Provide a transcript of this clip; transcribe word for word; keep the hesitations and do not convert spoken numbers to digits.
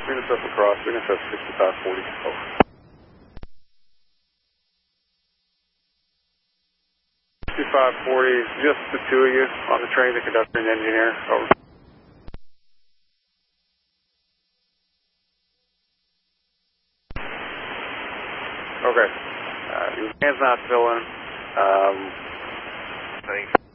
Units up across, units up sixty-five forty. Over. sixty-five forty, just the two of you on the train, the conductor and engineer. Over. Okay. Uh, your van's not filling. Um, thanks.